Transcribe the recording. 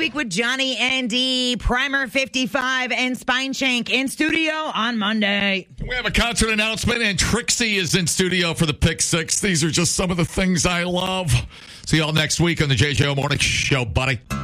week with Johnny and D, Primer 55, and Spine Shank in studio on Monday. We have a concert announcement, and Trixie is in studio for the Pick Six. These are just some of the things I love. See y'all next week on the JJO Morning Show, buddy.